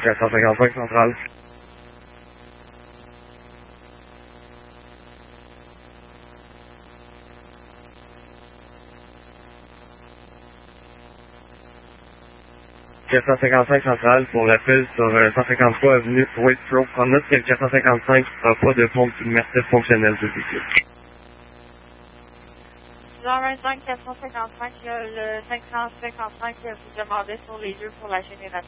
455 centrale. « 455 centrale pour l'appel sur 153 avenue Waitrose. En note que le 455 n'a pas de pompe submersible fonctionnelle tout de suite. 6h25, 455, le 555, vous demandez sur les lieux pour la génération.